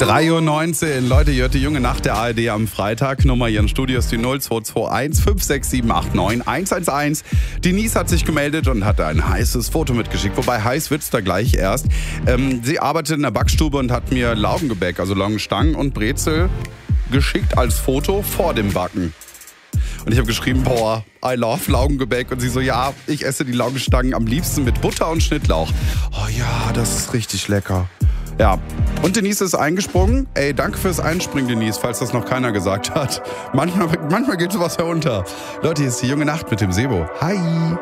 3:19 Uhr. Leute, ihr hört die junge Nacht der ARD am Freitag. Nummer hier im Studio ist die 0221 56789 111. Denise hat sich gemeldet und hat ein heißes Foto mitgeschickt. Wobei heiß wird's da gleich erst. Sie arbeitet in der Backstube und hat mir Laugengebäck, also Laugenstangen und Brezel geschickt als Foto vor dem Backen. Und ich habe geschrieben, boah, I love Laugengebäck. Und sie so, ja, ich esse die Laugenstangen am liebsten mit Butter und Schnittlauch. Oh ja, das ist richtig lecker. Ja, und Denise ist eingesprungen. Ey, danke fürs Einspringen, Denise, falls das noch keiner gesagt hat. Manchmal geht sowas herunter. Leute, hier ist die junge Nacht mit dem Sebo. Hi.